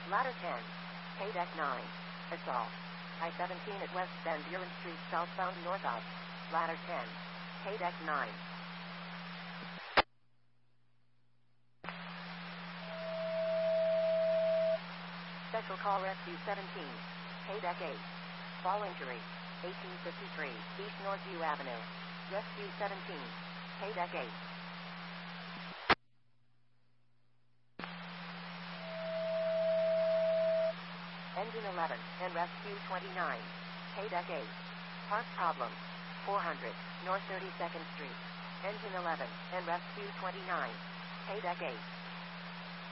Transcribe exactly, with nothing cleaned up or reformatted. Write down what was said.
Ladder ten. K-Deck nine. Assault. I seventeen at West Bend Buren Street southbound north of. Ladder ten. K-Deck nine. Special Call Rescue seventeen. K-Deck eight. Fall injury. eighteen fifty-three East Northview Avenue. Rescue seventeen. K-Deck eight. Engine eleven and Rescue twenty-nine. K-Deck eight. Park problem. four hundred North thirty-second Street. Engine eleven and Rescue twenty-nine. K-Deck eight.